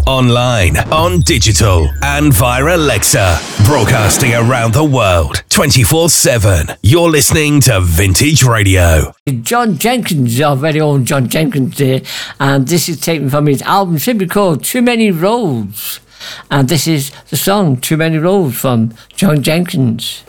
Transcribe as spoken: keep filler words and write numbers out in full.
online, on digital, and via Alexa. Broadcasting around the world, twenty-four seven. You're listening to Vintage Radio. John Jenkins, our very own John Jenkins there, and this is taken from his album simply called Too Many Roads. And this is the song Too Many Roads from John Jenkins.